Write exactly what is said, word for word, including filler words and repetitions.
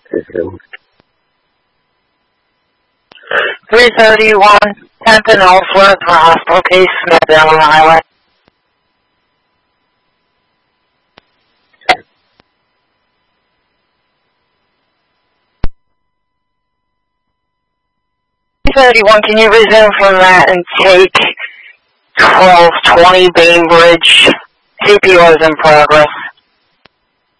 three thirty-one, tenth and Ellsworth for hospital case, Smith down on the highway. three thirty-one, can you resume from that and take twelve twenty Bainbridge? C P R is in progress.